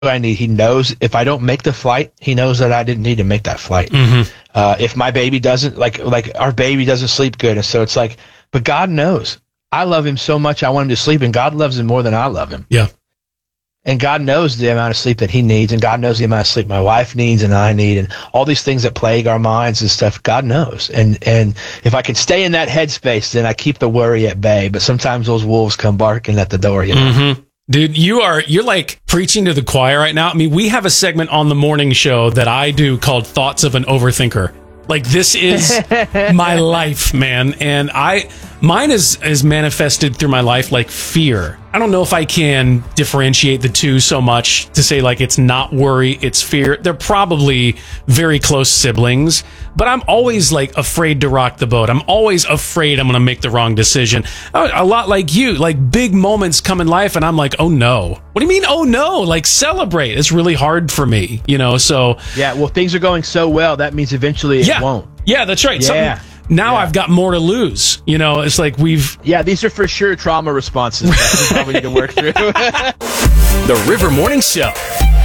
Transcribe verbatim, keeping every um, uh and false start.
I need. He knows if I don't make the flight, he knows that I didn't need to make that flight. Mm-hmm. Uh, if my baby doesn't, like, like our baby doesn't sleep good. And so it's like, but God knows. I love him so much. I want him to sleep, and God loves him more than I love him. Yeah. And God knows the amount of sleep that he needs, and God knows the amount of sleep my wife needs and I need, and all these things that plague our minds and stuff. God knows. And, and if I can stay in that headspace, then I keep the worry at bay. But sometimes those wolves come barking at the door, you know? Mm-hmm. Dude, you are, you're like preaching to the choir right now. I mean, we have a segment on the morning show that I do called Thoughts of an Overthinker. Like, this is my life, man. And I, mine is, is manifested through my life like fear. I don't know if I can differentiate the two so much to say like it's not worry, it's fear. They're probably very close siblings, but I'm always like afraid to rock the boat. I'm always afraid I'm going to make the wrong decision. A lot like you, like big moments come in life and I'm like, oh no. What do you mean, oh no? Like, celebrate. It's really hard for me, you know, so. Yeah, well, things are going so well, that means eventually it yeah, won't. Yeah, that's right. Yeah. Something, now yeah. I've got more to lose. You know, it's like we've... Yeah, these are for sure trauma responses that we probably need to work through. The River Morning Show.